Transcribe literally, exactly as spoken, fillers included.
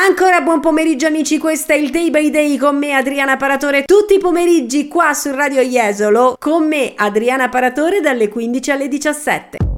Ancora buon pomeriggio amici, questo è il Day by Day con me Adriana Paratore, tutti i pomeriggi qua su Radio Jesolo, con me Adriana Paratore dalle quindici alle diciassette.